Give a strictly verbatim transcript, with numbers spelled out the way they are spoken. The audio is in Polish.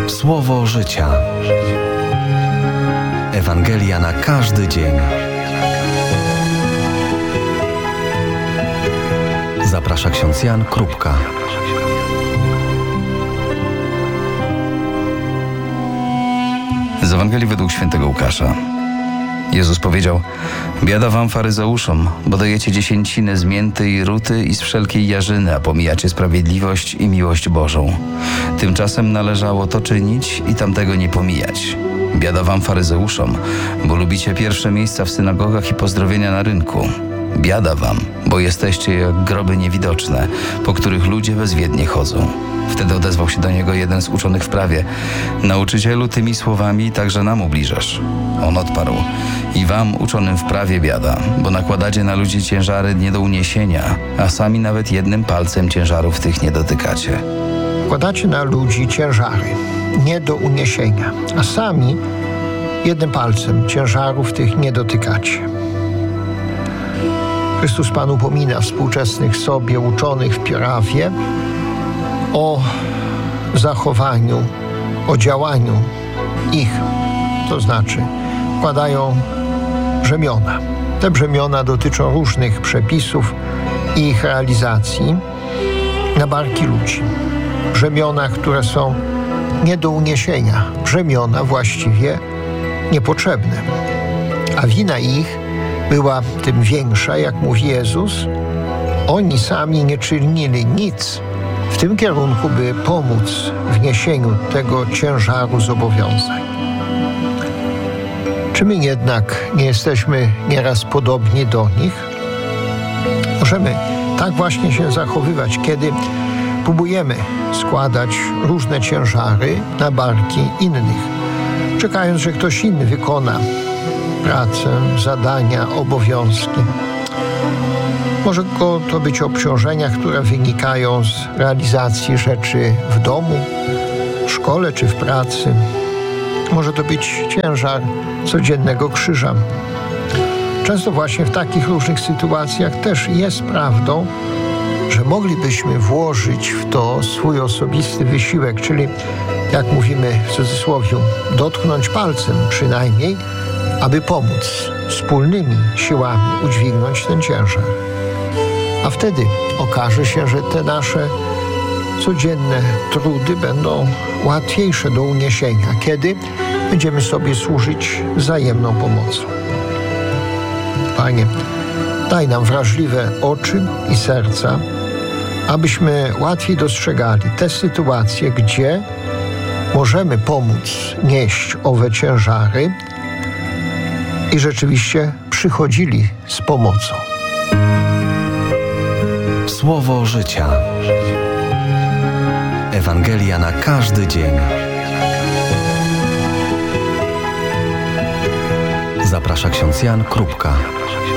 Słowo życia. Ewangelia na każdy dzień. Zaprasza ksiądz Jan Krupka. Z Ewangelii według świętego Łukasza. Jezus powiedział: biada wam, faryzeuszom, bo dajecie dziesięciny z mięty i ruty i z wszelkiej jarzyny, a pomijacie sprawiedliwość i miłość Bożą. Tymczasem należało to czynić i tamtego nie pomijać. Biada wam, faryzeuszom, bo lubicie pierwsze miejsca w synagogach i pozdrowienia na rynku. Biada wam, bo jesteście jak groby niewidoczne, po których ludzie bezwiednie chodzą. Wtedy odezwał się do niego jeden z uczonych w prawie: nauczycielu, tymi słowami także nam ubliżasz. On odparł: i wam, uczonym w prawie, biada, bo nakładacie na ludzi ciężary nie do uniesienia, a sami nawet jednym palcem ciężarów tych nie dotykacie. Nakładacie na ludzi ciężary nie do uniesienia, a sami jednym palcem ciężarów tych nie dotykacie. Chrystus Pan upomina współczesnych sobie uczonych w prawie o zachowaniu, o działaniu ich, to znaczy wkładają brzemiona. Te brzemiona dotyczą różnych przepisów i ich realizacji na barki ludzi. Brzemiona, które są nie do uniesienia, brzemiona właściwie niepotrzebne. A wina ich była tym większa, jak mówi Jezus. Oni sami nie czynili nic w tym kierunku, by pomóc w niesieniu tego ciężaru zobowiązań. Czy my jednak nie jesteśmy nieraz podobni do nich? Możemy tak właśnie się zachowywać, kiedy próbujemy składać różne ciężary na barki innych, czekając, że ktoś inny wykona pracę, zadania, obowiązki. Może to być obciążenia, które wynikają z realizacji rzeczy w domu, w szkole czy w pracy. Może to być ciężar codziennego krzyża. Często właśnie w takich różnych sytuacjach też jest prawdą, że moglibyśmy włożyć w to swój osobisty wysiłek, czyli, jak mówimy w cudzysłowie, dotknąć palcem przynajmniej, aby pomóc wspólnymi siłami udźwignąć ten ciężar. A wtedy okaże się, że te nasze codzienne trudy będą łatwiejsze do uniesienia, kiedy będziemy sobie służyć wzajemną pomocą. Panie, daj nam wrażliwe oczy i serca, abyśmy łatwiej dostrzegali te sytuacje, gdzie możemy pomóc nieść owe ciężary i rzeczywiście przychodzili z pomocą. Słowo życia. Ewangelia na każdy dzień. Zaprasza ksiądz Jan Krupka.